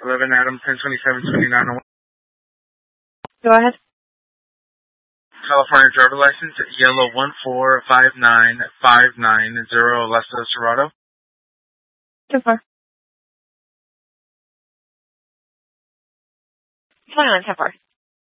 11 Adam 1027-2901. Go ahead. California driver license, yellow 1459590 Leicester Serato. 10-4. 21 10-4.